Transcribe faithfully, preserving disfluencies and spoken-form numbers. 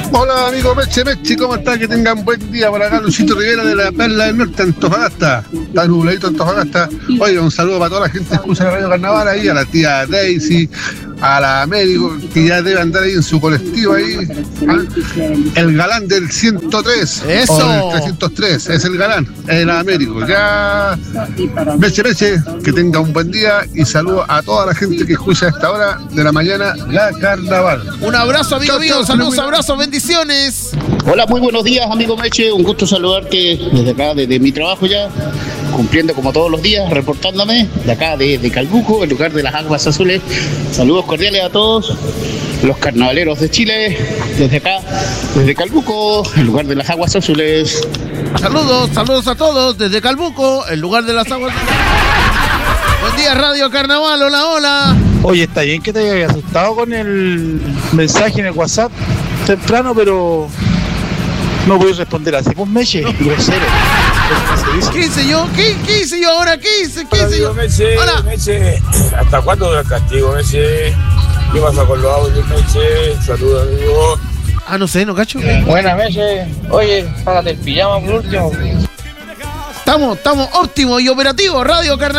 Hola amigo Meche Meche, ¿cómo están? Que tengan buen día por acá, Luisito Rivera de la Perla del Norte, Antofagasta. Está nubladito Antofagasta. Oiga, un saludo para toda la gente que escucha la Radio Carnaval ahí, a la tía Daisy, a la Américo, que ya debe andar ahí en su colectivo ahí. ¿Ah? El galán del ciento tres. Eso. O del trescientos tres, es el galán, el Américo. Ya, Meche Meche, que tenga un buen día y saludo a toda la gente que escucha a esta hora de la mañana la Carnaval. Un abrazo, amigo Chau, mío. chau, Saludos, muy- abrazos, bendiciones. Hola, muy buenos días, amigo Meche. Un gusto saludarte desde acá, desde mi trabajo ya, cumpliendo como todos los días, reportándome de acá, de, de Calbuco, el lugar de las aguas azules. Saludos cordiales a todos los carnavaleros de Chile, desde acá, desde Calbuco, el lugar de las aguas azules. Saludos, saludos a todos desde Calbuco, el lugar de las aguas. Buen día, Radio Carnaval. Hola, hola. Oye, está bien que te hayas asustado con el mensaje en el WhatsApp temprano, pero no voy a responder así. Pues Meche, grosero. ¿Qué hice yo? ¿Qué, qué hice yo ahora? ¿Qué hice? ¿Qué Hola, hice yo? amigo Meche, Hola. Meche, ¿hasta cuándo dura el castigo, Meche? ¿Qué pasa con los audios, Meche? Saludos, amigo. Ah, no sé, no cacho. Buena, Meche. Oye, párate el pijama por último. Estamos, estamos óptimos y operativos. Radio Carnaval.